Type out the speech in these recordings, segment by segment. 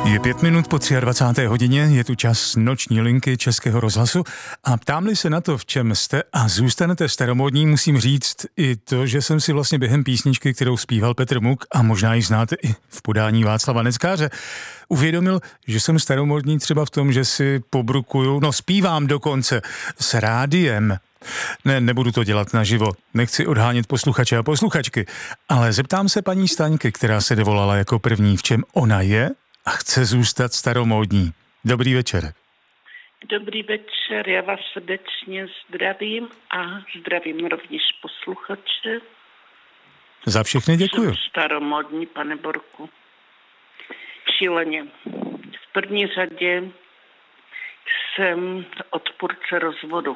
Je 5 minut po 23. hodině, je tu čas noční linky Českého rozhlasu a ptám-li se na to, v čem jste a zůstanete staromódní, musím říct i to, že jsem si vlastně během písničky, kterou zpíval Petr Muk a možná ji znáte i v podání Václava Neckáře, uvědomil, že jsem staromódní třeba v tom, že si pobrukuju, zpívám dokonce s rádiem. Ne, nebudu to dělat naživo, nechci odhánět posluchače a posluchačky, ale zeptám se paní Staňky, která se dovolala jako první, v čem ona je a chce zůstat staromódní. Dobrý večer. Dobrý večer, já vás srdečně zdravím a zdravím rovněž posluchače. Za všechny děkuju. Jsem staromódní, pane Borku. Šíleně. V první řadě jsem odpůrce rozvodu.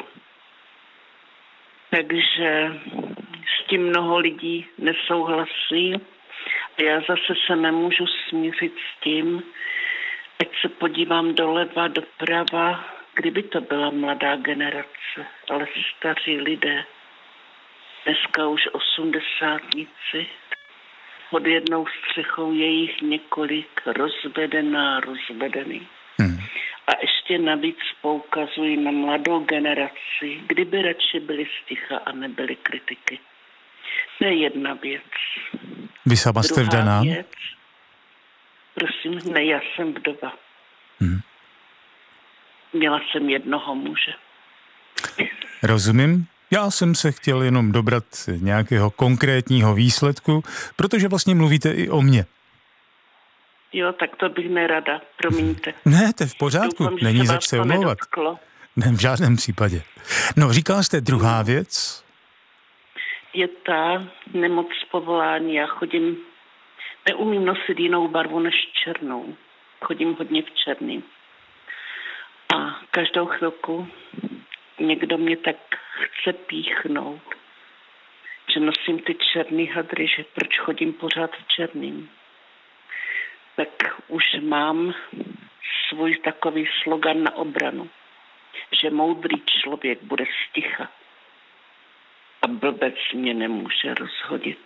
Takže s tím mnoho lidí nesouhlasí. A já zase se nemůžu smířit s tím, ať se podívám doleva, doprava, kdyby to byla mladá generace, ale staří lidé, dneska už 80níci, pod jednou střechou je jich několik rozvedený. A ještě navíc poukazují na mladou generaci, kdyby radši byli sticha a nebyli kritiky. To je jedna věc. Vy sama jste vdaná? Věc, prosím, ne, já jsem vdova. Měla jsem jednoho muže. Rozumím. Já jsem se chtěl jenom dobrat nějakého konkrétního výsledku, protože vlastně mluvíte i o mně. Jo, tak to bych nerada, promiňte. Ne, to je v pořádku, Doufám, není zač se omlouvat. Ne, v žádném případě. Říkala jste druhá věc? Je ta nemoc povolání. Já neumím nosit jinou barvu než černou. Chodím hodně v černým. A každou chvilku někdo mě tak chce píchnout, že nosím ty černý hadry, že proč chodím pořád v černým. Tak už mám svůj takový slogan na obranu, že moudrý člověk bude sticha a blbec mě nemůže rozhodit.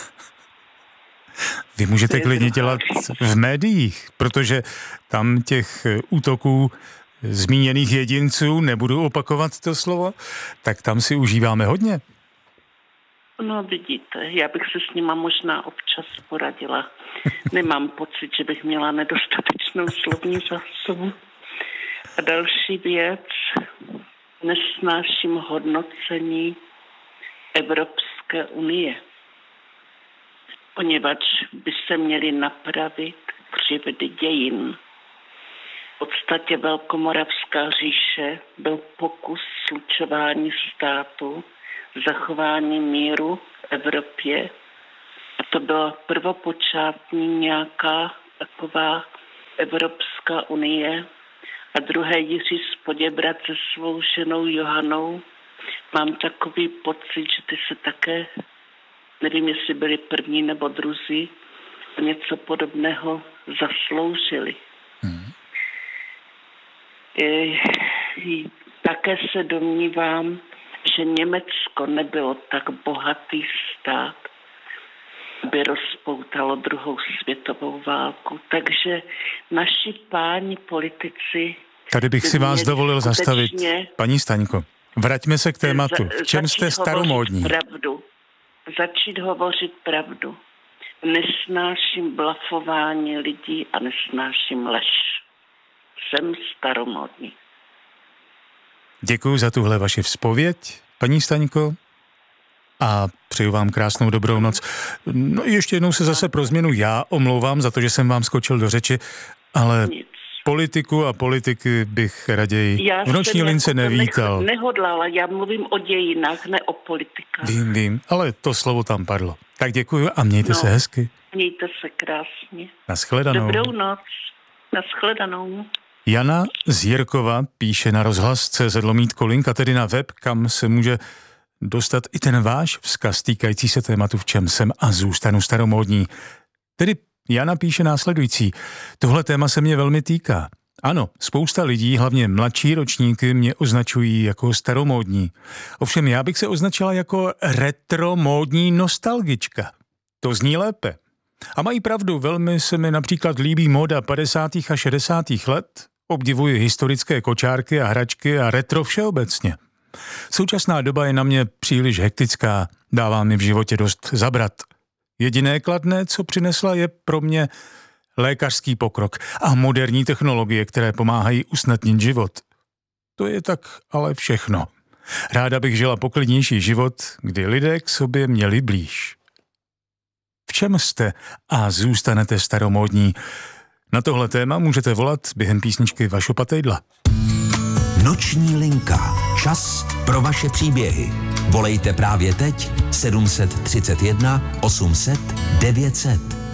Vy můžete klidně dělat v médiích, protože tam těch útoků zmíněných jedinců, nebudu opakovat to slovo, tak tam si užíváme hodně. No vidíte, já bych se s nima možná občas poradila. Nemám pocit, že bych měla nedostatečnou slovní zásobu. A další věc, nesnáším hodnocení Evropské unie, poněvadž by se měly napravit křivdy dějin. V podstatě Velkomoravská říše byl pokus slučování státu, zachování míru v Evropě. A to byla prvopočátní nějaká taková Evropská unie. A druhé Jiří z Poděbrad se svou ženou Johanou. Mám takový pocit, že ty se také, nevím, jestli byli první nebo druzí, něco podobného zasloužili. Také se domnívám, že Německo nebylo tak bohatý stát, aby rozpoutalo druhou světovou válku. Takže naši páni politici... Tady bych si vás dovolil zastavit, paní Staňko. Vraťme se k tématu. V čem jste staromódní? Začít hovořit pravdu. Nesnáším blafování lidí a nesnáším lež. Jsem staromódní. Děkuji za tuhle vaši vzpověď, paní Staňko, a přeju vám krásnou dobrou noc. Ještě jednou se zase pro změnu já omlouvám za to, že jsem vám skočil do řeči, ale politiku a politiky bych raději v noční lince nevítal. Nehodlala, já mluvím o dějinách, ne o politikách. Vím, ale to slovo tam padlo. Tak děkuji a mějte se hezky. Mějte se krásně. Naschledanou. Dobrou noc. Naschledanou. Jana z Jirkova píše na rozhlas.cz/link a tedy na web, kam se může dostat i ten váš vzkaz týkající se tématu v čem jsem a zůstanu staromódní. Tedy Jana píše následující. Tohle téma se mě velmi týká. Ano, spousta lidí, hlavně mladší ročníky, mě označují jako staromódní. Ovšem já bych se označila jako retromódní nostalgička. To zní lépe. A mají pravdu, velmi se mi například líbí móda 50. a 60. let, obdivuji historické kočárky a hračky a retro všeobecně. Současná doba je na mě příliš hektická, dává mi v životě dost zabrat. Jediné kladné, co přinesla, je pro mě lékařský pokrok a moderní technologie, které pomáhají usnadnit život. To je tak ale všechno. Ráda bych žila poklidnější život, kdy lidé k sobě měli blíž. V čem jste a zůstanete staromódní? Na tohle téma můžete volat během písničky Vašo Patejdla. Noční linka. Čas pro vaše příběhy. Volejte právě teď 731 800 900.